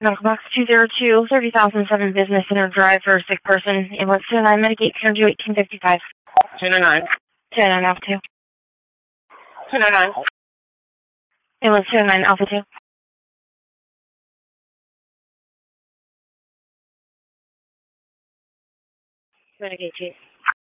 Medical box 202, 30,007 Business Center Drive for a sick person. Ambulance 209, Medicate, Clear 1855. 209. 209 Alpha 2. 209. Ambulance 209 Alpha 2. Renegade Chief.